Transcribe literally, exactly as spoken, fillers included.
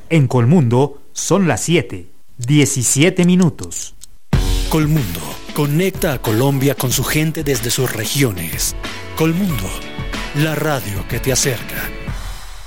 En Colmundo son las siete, diecisiete minutos. Colmundo conecta a Colombia con su gente desde sus regiones. Colmundo, la radio que te acerca.